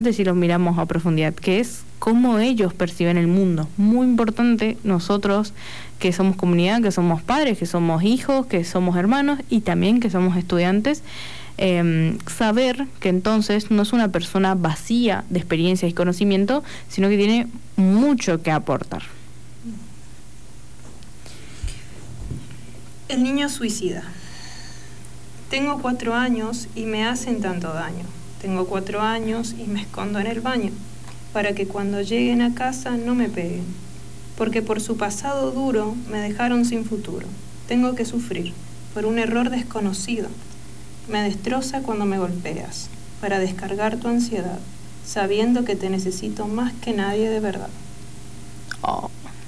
si los miramos a profundidad, que es cómo ellos perciben el mundo. Muy importante nosotros que somos comunidad, que somos padres, que somos hijos, que somos hermanos y también que somos estudiantes, saber que entonces no es una persona vacía de experiencia y conocimiento, sino que tiene mucho que aportar. El niño suicida. Tengo 4 años y me hacen tanto daño. Tengo 4 años y me escondo en el baño, para que cuando lleguen a casa no me peguen. Porque por su pasado duro me dejaron sin futuro. Tengo que sufrir por un error desconocido. Me destroza cuando me golpeas, para descargar tu ansiedad, sabiendo que te necesito más que nadie de verdad. Oh.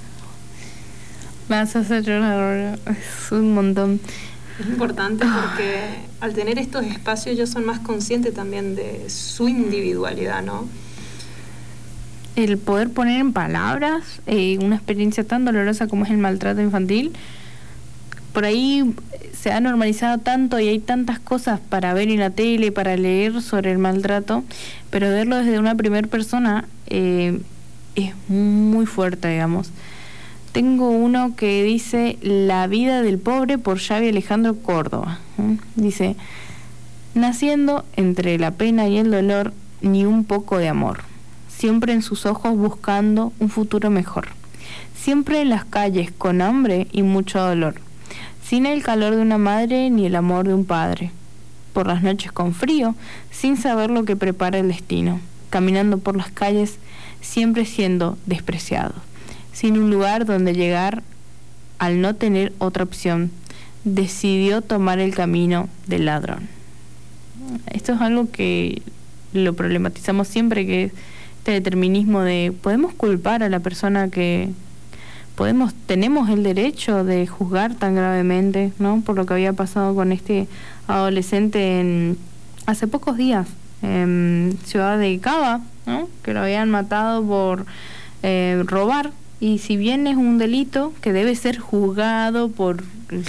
Me vas a hacer llorar, es un montón. Es importante porque al tener estos espacios ellos son más conscientes también de su individualidad, ¿no? El poder poner en palabras una experiencia tan dolorosa como es el maltrato infantil, por ahí se ha normalizado tanto y hay tantas cosas para ver en la tele, para leer sobre el maltrato, pero verlo desde una primera persona es muy fuerte, digamos. Tengo uno que dice La vida del pobre por Xavi Alejandro Córdoba. Dice: naciendo entre la pena y el dolor, ni un poco de amor. Siempre en sus ojos buscando un futuro mejor. Siempre en las calles con hambre y mucho dolor. Sin el calor de una madre ni el amor de un padre. Por las noches con frío, sin saber lo que prepara el destino. Caminando por las calles, siempre siendo despreciado. Sin un lugar donde llegar, al no tener otra opción, decidió tomar el camino del ladrón. Esto es algo que lo problematizamos siempre, que este determinismo de podemos culpar a la persona que tenemos el derecho de juzgar tan gravemente, ¿no? Por lo que había pasado con este adolescente hace pocos días en Ciudad de Cava, ¿no? Que lo habían matado por robar. Y si bien es un delito que debe ser juzgado por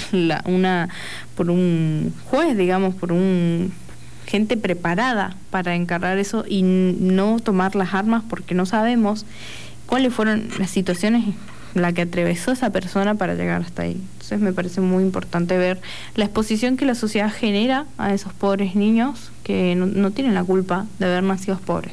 un juez, digamos, por gente preparada para encargar eso y no tomar las armas, porque no sabemos cuáles fueron las situaciones en las que atravesó esa persona para llegar hasta ahí. Entonces me parece muy importante ver la exposición que la sociedad genera a esos pobres niños que no tienen la culpa de haber nacido pobres.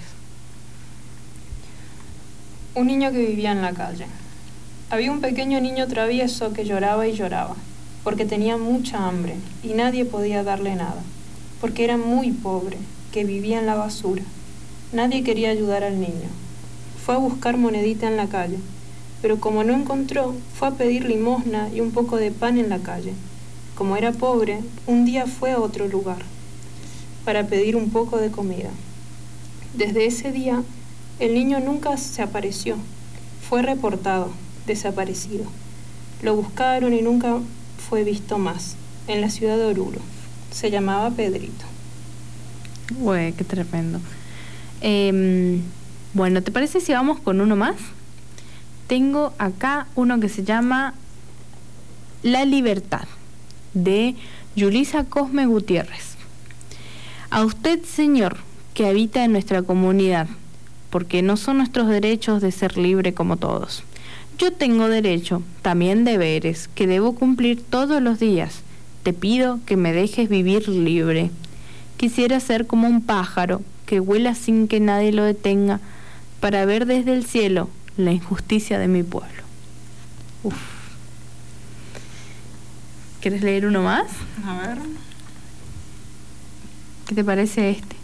Un niño que vivía en la calle. Había un pequeño niño travieso que lloraba y lloraba, porque tenía mucha hambre y nadie podía darle nada, porque era muy pobre, que vivía en la basura. Nadie quería ayudar al niño. Fue a buscar monedita en la calle, pero como no encontró, fue a pedir limosna y un poco de pan en la calle. Como era pobre, un día fue a otro lugar para pedir un poco de comida. Desde ese día, el niño nunca se apareció. Fue reportado, desaparecido. Lo buscaron y nunca fue visto más, en la ciudad de Oruro. Se llamaba Pedrito. Güey, qué tremendo. Bueno, ¿te parece si vamos con uno más? Tengo acá uno que se llama La Libertad, de Yulisa Cosme Gutiérrez. A usted, Señor, que habita en nuestra comunidad, porque no son nuestros derechos de ser libre como todos. Yo tengo derecho, también deberes, que debo cumplir todos los días. Te pido que me dejes vivir libre. Quisiera ser como un pájaro que vuela sin que nadie lo detenga, para ver desde el cielo la injusticia de mi pueblo. Uf. ¿Quieres leer uno más? A ver. ¿Qué te parece este?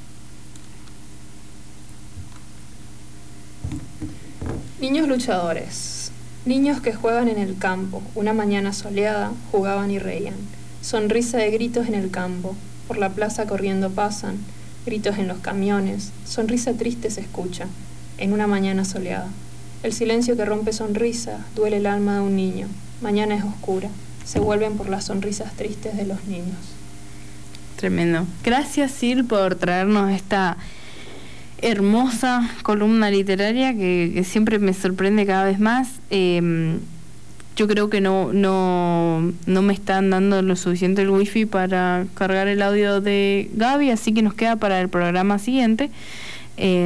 Niños luchadores. Niños que juegan en el campo. Una mañana soleada, jugaban y reían. Sonrisa de gritos en el campo. Por la plaza corriendo pasan. Gritos en los camiones. Sonrisa triste se escucha. En una mañana soleada. El silencio que rompe sonrisa duele el alma de un niño. Mañana es oscura. Se vuelven por las sonrisas tristes de los niños. Tremendo. Gracias, Sil, por traernos esta hermosa columna literaria que siempre me sorprende cada vez más. Yo creo que no me están dando lo suficiente el wifi para cargar el audio de Gaby, así que nos queda para el programa siguiente Eh,